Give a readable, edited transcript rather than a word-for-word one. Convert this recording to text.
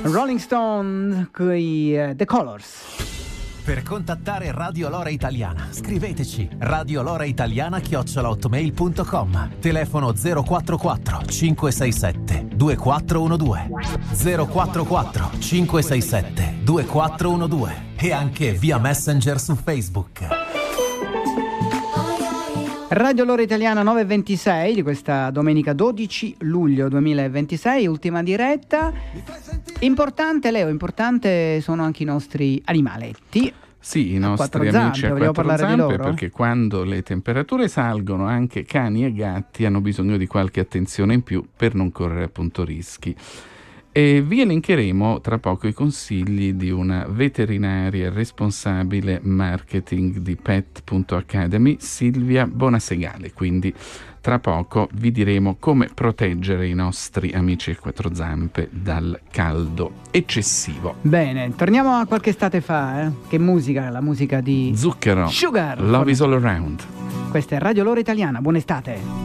Rolling Stone con The Colors. Per contattare Radio Lora Italiana scriveteci radioloraitaliana@hotmail.com, telefono 044 567 2412 044 567 2412 e anche via Messenger su Facebook. Radio Lora Italiana 9:26 di questa domenica 12 luglio 2026, ultima diretta. Importante sono anche i nostri animaletti. Sì, i nostri amici a quattro zampe, perché quando le temperature salgono anche cani e gatti hanno bisogno di qualche attenzione in più per non correre appunto rischi. E vi elencheremo tra poco i consigli di una veterinaria responsabile marketing di Pet.Academy, Silvia Bonasegale, quindi tra poco vi diremo come proteggere i nostri amici a quattro zampe dal caldo eccessivo. Bene, torniamo a qualche estate fa, Che musica, la musica di Zucchero, Sugar. Love is all around. Questa è Radio Lora Italiana, buona estate.